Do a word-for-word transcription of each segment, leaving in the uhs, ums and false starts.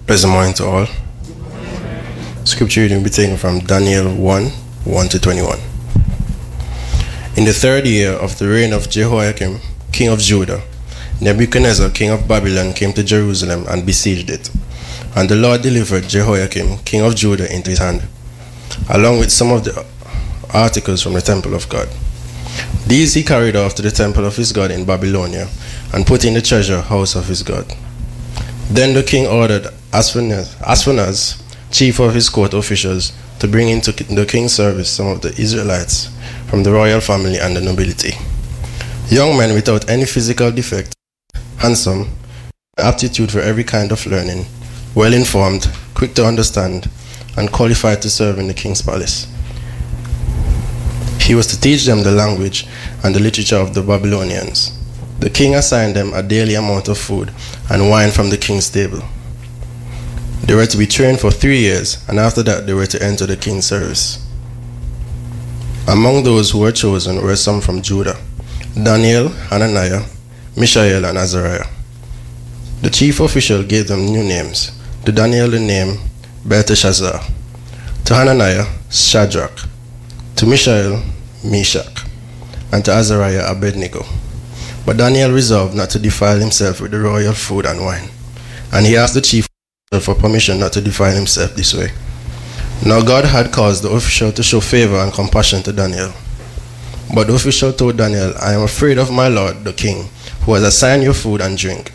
Pleasant morning to all. Scripture reading will be taken from Daniel one, one to twenty-one. In the third year of the reign of Jehoiakim, king of Judah, Nebuchadnezzar, king of Babylon, came to Jerusalem and besieged it. And the Lord delivered Jehoiakim, king of Judah, into his hand, along with some of the articles from the temple of God. These he carried off to the temple of his God in Babylonia, and put in the treasure house of his God. Then the king ordered Ashpenaz, Ashpenaz, chief of his court officials, to bring into the king's service some of the Israelites from the royal family and the nobility, young men without any physical defect, handsome, aptitude for every kind of learning, well informed, quick to understand, and qualified to serve in the king's palace. He was to teach them the language and the literature of the Babylonians. The king assigned them a daily amount of food and wine from the king's table. They were to be trained for three years, and after that they were to enter the king's service. Among those who were chosen were some from Judah: Daniel, Hananiah, Mishael, and Azariah. The chief official gave them new names. To Daniel the name Belteshazzar, to Hananiah Shadrach, to Mishael Meshach, and to Azariah Abednego. But Daniel resolved not to defile himself with the royal food and wine, and he asked the chief for permission not to defile himself this way. Now God had caused the official to show favor and compassion to Daniel. But the official told Daniel, "I am afraid of my lord, the king, who has assigned you food and drink.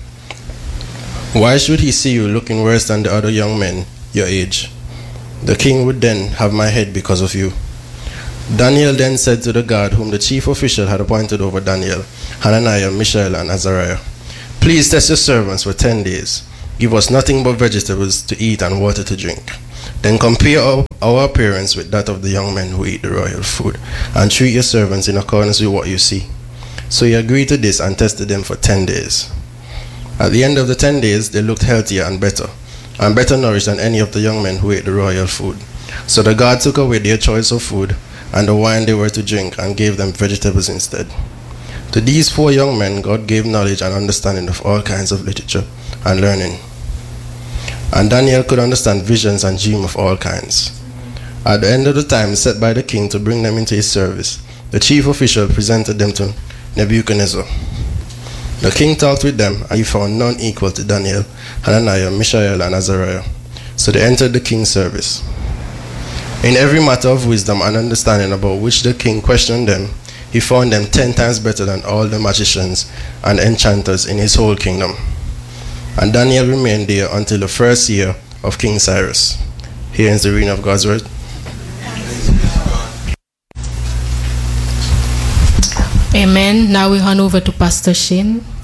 Why should he see you looking worse than the other young men your age? The king would then have my head because of you." Daniel then said to the guard whom the chief official had appointed over Daniel, Hananiah, Mishael, and Azariah, "Please test your servants for ten days. Give us nothing but vegetables to eat and water to drink. Then compare our, our appearance with that of the young men who eat the royal food, and treat your servants in accordance with what you see." So he agreed to this and tested them for ten days. At the end of the ten days, they looked healthier and better, and better nourished than any of the young men who ate the royal food. So the guard took away their choice of food and the wine they were to drink, and gave them vegetables instead. To these four young men, God gave knowledge and understanding of all kinds of literature and learning. And Daniel could understand visions and dreams of all kinds. At the end of the time set by the king to bring them into his service, the chief official presented them to Nebuchadnezzar. The king talked with them, and he found none equal to Daniel, Hananiah, Mishael, and Azariah. So they entered the king's service. In every matter of wisdom and understanding about which the king questioned them, he found them ten times better than all the magicians and enchanters in his whole kingdom. And Daniel remained there until the first year of King Cyrus. Here is the reading of God's word. Amen. Now we hand over to Pastor Shane.